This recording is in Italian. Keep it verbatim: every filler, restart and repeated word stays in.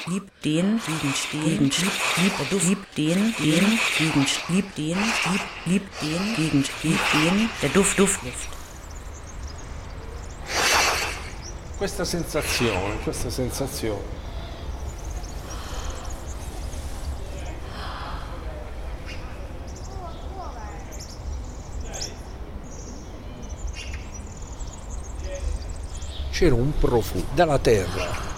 lieb den, lieben stehen, lieb, lieb, lieb, lieb den, den, lieben, lieb den, lieb, lieb den, lieben, lieb den, der Duft, Duft, Duft. Questa sensazione, questa sensazione. C'era un profumo dalla terra